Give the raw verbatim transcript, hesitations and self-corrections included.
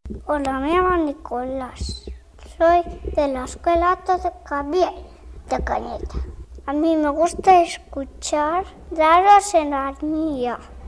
Hola, me llamo Nicolás. Soy de la escuela Todo Gabriel de Cañete. A mí me gusta escuchar Raros en Armilla.